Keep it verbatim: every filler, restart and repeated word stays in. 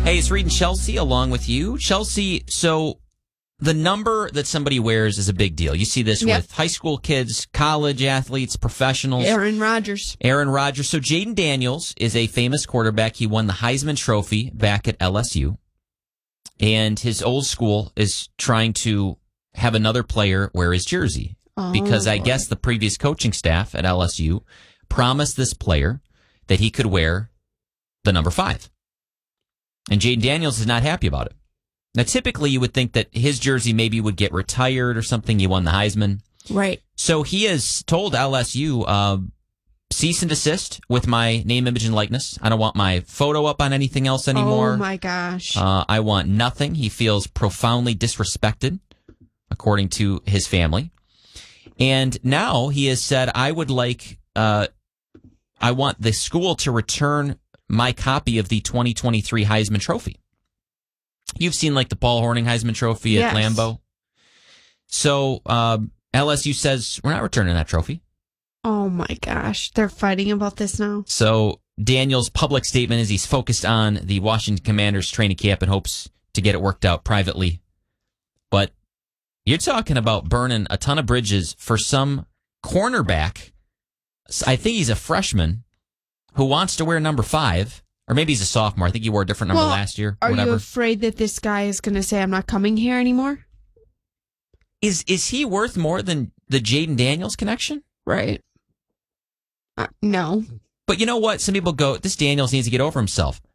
Hey, it's Reed and Chelsea along with you. Chelsea, so the number that somebody wears is a big deal. You see this Yep. with high school kids, college athletes, professionals. Aaron Rodgers. Aaron Rodgers. So Jaden Daniels is a famous quarterback. He won the Heisman Trophy back at L S U. And his old school is trying to have another player wear his jersey. Oh, because I boy. guess the previous coaching staff at L S U promised this player that he could wear the number five. And Jaden Daniels is not happy about it. Now, typically, you would think that his jersey maybe would get retired or something. He won the Heisman. Right. So he has told L S U, uh, cease and desist with my name, image, and likeness. I don't want my photo up on anything else anymore. Oh, my gosh. Uh, I want nothing. He feels profoundly disrespected, according to his family. And now he has said, I would like, uh, I want the school to return my copy of the twenty twenty-three Heisman Trophy. You've seen like the Paul Hornung Heisman Trophy at Yes. Lambeau. So um, L S U says, we're not returning that trophy. Oh, my gosh. They're fighting about this now. So Daniel's public statement is he's focused on the Washington Commanders training camp and hopes to get it worked out privately. But you're talking about burning a ton of bridges for some cornerback. I think he's a freshman who wants to wear number five, or maybe he's a sophomore. I think he wore a different number Well, last year. Or Are whatever. you afraid that this guy is going to say, I'm not coming here anymore? Is is he worth more than the Jaden Daniels connection? Right. Uh, no. But you know what? Some people go, this Daniels needs to get over himself.